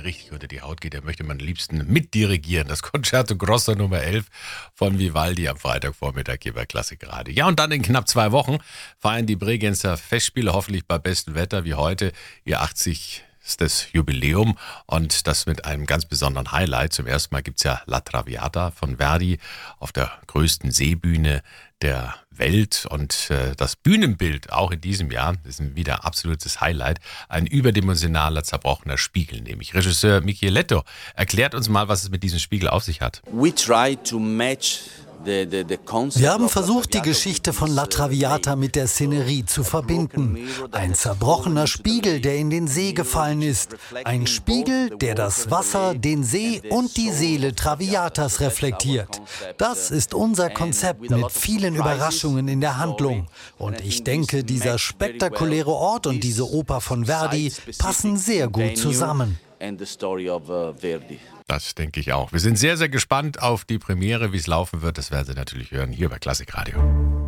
richtig unter die Haut geht, der möchte man am liebsten mitdirigieren. Das Concerto Grosso Nummer 11 von Vivaldi am Freitagvormittag hier bei Klassikradio. Ja, und dann in knapp 2 Wochen feiern die Bregenzer Festspiele, hoffentlich bei bestem Wetter wie heute, ihr 80. Das Jubiläum und das mit einem ganz besonderen Highlight. Zum ersten Mal gibt es ja La Traviata von Verdi auf der größten Seebühne der Welt und das Bühnenbild auch in diesem Jahr ist ein wieder absolutes Highlight. Ein überdimensionaler, zerbrochener Spiegel, nämlich Regisseur Micheletto erklärt uns mal, was es mit diesem Spiegel auf sich hat. Wir haben versucht, die Geschichte von La Traviata mit der Szenerie zu verbinden. Ein zerbrochener Spiegel, der in den See gefallen ist. Ein Spiegel, der das Wasser, den See und die Seele Traviatas reflektiert. Das ist unser Konzept mit vielen Überraschungen in der Handlung. Und ich denke, dieser spektakuläre Ort und diese Oper von Verdi passen sehr gut zusammen. Das denke ich auch. Wir sind sehr, sehr gespannt auf die Premiere, wie es laufen wird. Das werden Sie natürlich hören hier bei Klassikradio.